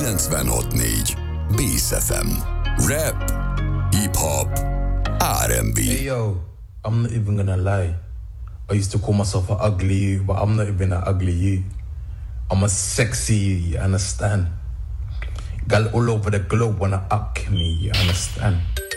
96.4 Bész FM. Rap, hip-hop, R&B. Hey yo, I'm not even gonna lie. I used to call myself an ugly you, but I'm not even an ugly you. I'm a sexy you, you understand? Gal all over the globe wanna up me, you understand?